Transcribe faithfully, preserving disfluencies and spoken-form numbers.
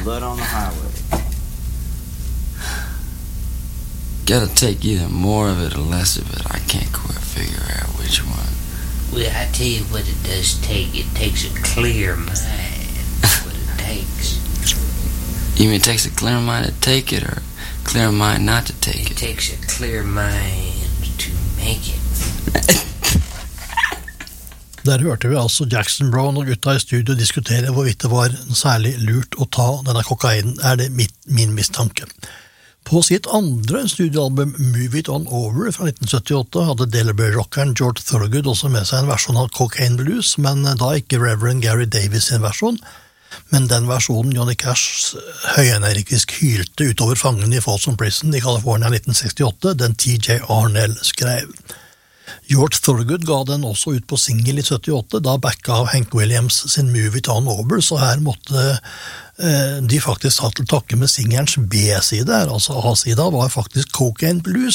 blood on the highway. Gotta take either more of it or less of it. I can't quite figure out which one. Well, I tell you what it does take. It takes a clear mind. That's what it takes. You mean it takes a clear mind to take it, or a clear mind not to take It it? takes a clear mind to make it. Der hørte vi altså Jackson Browne og gutta i studio diskutere hvorvidt det var særlig lurt å ta denne kokainen, er det mitt, min mistanke. På sitt andre studioalbum Move It On Over fra nitten syttiåtte hadde Delaware-rockeren George Thorogood også med seg en versjon av Cocaine Blues, men da ikke Reverend Gary Davis sin versjon, men den versjonen Johnny Cash høyenergisk hylte utover fangene i Folsom Prison i California nitten sekstiåtte, den T J Arnell skrev. George Thorogood ga den også ut på single i syttiåtte, da backa av Hank Williams sin Move It On Over, så her måtte eh, de faktisk ha til takke med singelens B-side her, altså A-sida var faktisk Cocaine Blues,